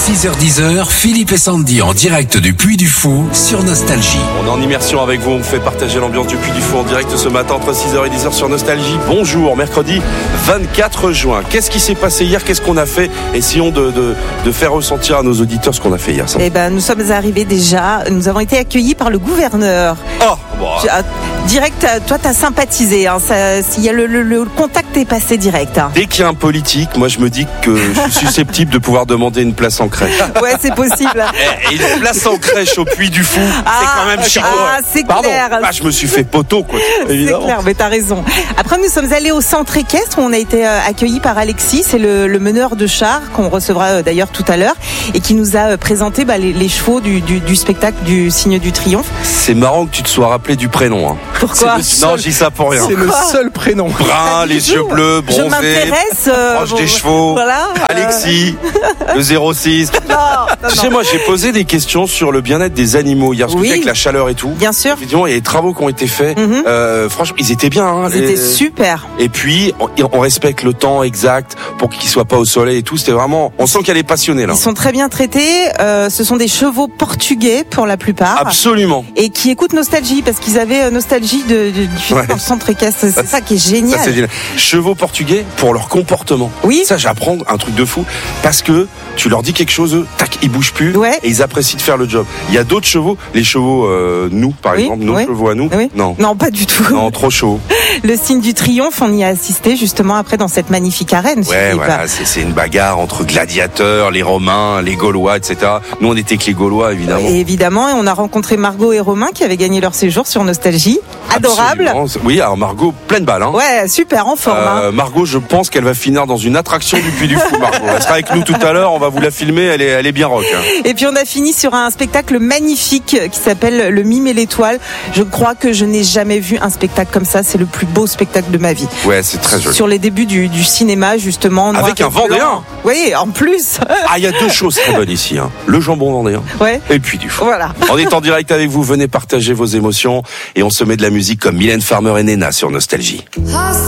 6h-10h, Philippe et Sandy en direct du Puy du Fou sur Nostalgie. On est en immersion avec vous, on vous fait partager l'ambiance du Puy du Fou en direct ce matin entre 6h et 10h sur Nostalgie. Bonjour, mercredi 24 juin. Qu'est-ce qui s'est passé hier? Qu'est-ce qu'on a fait? Essayons de faire ressentir à nos auditeurs ce qu'on a fait hier. Nous sommes arrivés déjà, nous avons été accueillis par le gouverneur. Oh, bon. Direct, toi t'as sympathisé, hein, le contact est passé direct. Hein. Dès qu'il y a un politique, moi je me dis que je suis susceptible de pouvoir demander une place en crèche. Ouais, c'est possible. Et une place en crèche au Puy du Fou, c'est quand même chiant. Ah, c'est clair. Je me suis fait poteau, quoi. Évidemment. C'est clair, mais t'as raison. Après, nous sommes allés au centre équestre où on a été accueillis par Alexis, c'est le meneur de chars qu'on recevra d'ailleurs tout à l'heure et qui nous a présenté les chevaux du spectacle du Signe du Triomphe. C'est marrant que tu te sois rappelé du prénom. Hein. Pourquoi? Non, je dis ça pour rien. C'est le seul prénom. Brun, les yeux bleus, bronzés. Je m'intéresse. Proche des chevaux. Voilà. Alexis, le 06. Non. Tu sais, moi, j'ai posé des questions sur le bien-être des animaux hier, parce que avec la chaleur et tout. Bien sûr. Évidemment, il y a des travaux qui ont été faits. Franchement, ils étaient bien. Hein, ils étaient super. Et puis, on respecte le temps exact pour qu'ils soient pas au soleil et tout. C'était vraiment, on sent qu'elle est passionnée là. Ils sont très bien traités. Ce sont des chevaux portugais pour la plupart. Absolument. Et qui écoutent Nostalgie parce qu'ils avaient Nostalgie du centre équestre. C'est ça qui est génial. Ça, c'est génial. Chevaux portugais pour leur comportement. Oui. Ça, j'apprends un truc de fou parce que tu leur dis quelque chose, eux, tac, ils bougent plus et ils apprécient de faire le job. Il y a d'autres chevaux, les chevaux nous par exemple, nos chevaux à nous. Oui. Non, pas du tout. Non, trop chaud. Le Signe du Triomphe, on y a assisté justement après dans cette magnifique arène. Ouais, voilà, c'est une bagarre entre gladiateurs, les Romains, les Gaulois, etc. Nous, on était que les Gaulois, évidemment. Et évidemment, et on a rencontré Margot et Romain qui avaient gagné leur séjour sur Nostalgie. Adorable. Absolument. Oui, alors Margot, pleine balle. Hein. Ouais, super, en forme. Margot, je pense qu'elle va finir dans une attraction du Puy du Fou, Margot. Elle sera avec nous tout à l'heure, on va vous la filmer, elle est bien rock. Hein. Et puis on a fini sur un spectacle magnifique qui s'appelle Le Mime et l'Étoile. Je crois que je n'ai jamais vu un spectacle comme ça, c'est le plus beau spectacle de ma vie. Ouais, c'est très joli. Sur les débuts du cinéma, justement. Avec un Vendéen. Oui, en plus. Ah, il y a deux choses très bonnes ici. Hein. Le jambon vendéen et puis du Fou. Voilà. On est en direct avec vous, venez partager vos émotions et on se met de la musique comme Mylène Farmer et Nena sur Nostalgie.